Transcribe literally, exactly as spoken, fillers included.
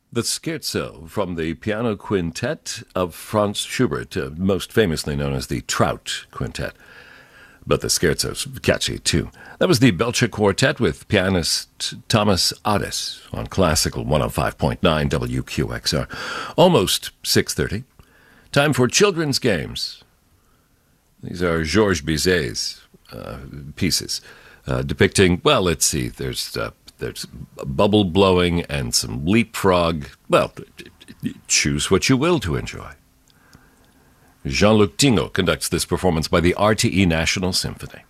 The Scherzo from the Piano Quintet of Franz Schubert, uh, most famously known as the Trout Quintet. But the Scherzo's catchy, too. That was the Belcher Quartet with pianist Thomas Adès on Classical one oh five point nine W Q X R. Almost six thirty. Time for children's games. These are Georges Bizet's uh, pieces uh, depicting, well, let's see, there's... Uh, There's bubble blowing and some leapfrog. Well, choose what you will to enjoy. Jean-Luc Tingot conducts this performance by the R T E National Symphony.